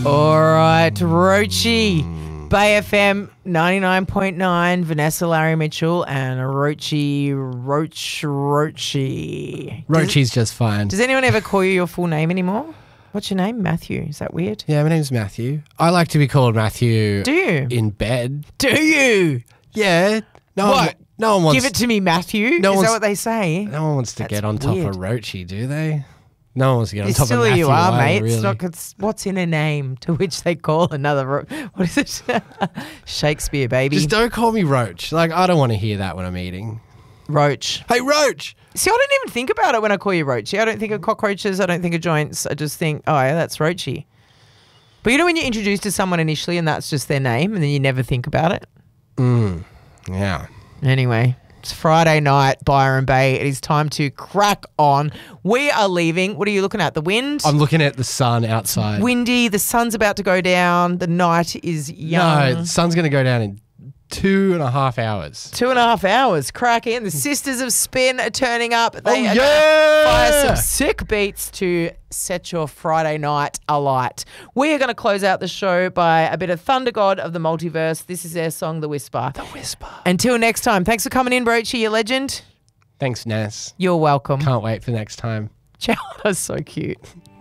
All right, Rochi, Bay FM 99.9, Vanessa, Larry Mitchell, and Rochi. Rochi's just fine. Does anyone ever call you your full name anymore? What's your name? Matthew. Is that weird? Yeah, my name's Matthew. I like to be called Matthew. Do you? In bed. Do you? Yeah. No What? One, no one wants. Give it to me, Matthew. No Is one's- that what they say? No one wants to That's get on top weird. of Rochi, do they? No one wants to get on As top of silly Matthew. you are, either, mate. Really. It's not, what's in a name to which they call another. What is it? Shakespeare, baby. Just don't call me Roach. Like, I don't want to hear that when I'm eating. Roach. Hey, Roach! See, I don't even think about it when I call you Roachy. I don't think of cockroaches. I don't think of joints. I just think, oh, yeah, that's Roachy. But you know when you're introduced to someone initially and that's just their name and then you never think about it? Yeah. Anyway, it's Friday night, Byron Bay. It is time to crack on. We are leaving. What are you looking at? The wind? I'm looking at the sun outside. Windy. The sun's about to go down. The night is young. No, the sun's going to go down in 2.5 hours. 2.5 hours. Cracking. The Sisters of Spin are turning up. They are yeah! gonna fire some sick beats to set your Friday night alight. We are going to close out the show by a bit of Thunder God of the Multiverse. This is their song, The Whisper. The Whisper. Until next time, thanks for coming in, Broachy, you legend. Thanks, Ness. You're welcome. Can't wait for next time. Ciao. That's so cute.